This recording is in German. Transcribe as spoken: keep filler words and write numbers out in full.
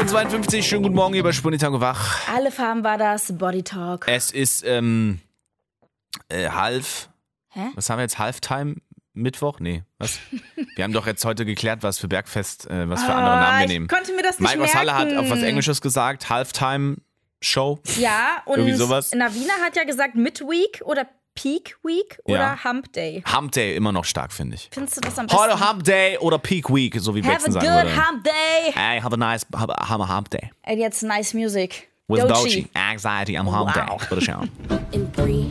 Uhr zweiundfünfzig, schönen guten Morgen hier bei Spunitango Wach. Alle Farben war das, Body Talk. Es ist ähm, äh, half, Hä? was haben wir jetzt, Halftime Mittwoch? Nee, was? Wir haben doch jetzt heute geklärt, was für Bergfest, äh, was für andere Ah, Namen wir ich nehmen. konnte mir das nicht Mike aus Halle hat merken. auf was Englisches gesagt, Halftime Show. Ja, und Irgendwie sowas. Navina hat ja gesagt Midweek oder Peak Week oder Ja. Hump Day. Hump Day immer noch stark, finde ich. Findest du das am besten? Heute Hump Day oder Peak Week, so wie Have a Braxton good sagen würde. Hump Day. Hey, have a nice, have a, have a Hump Day. And jetzt nice music. With Doechii. Doechii. Anxiety am Hump Wow. Day. Bitte schauen. In three,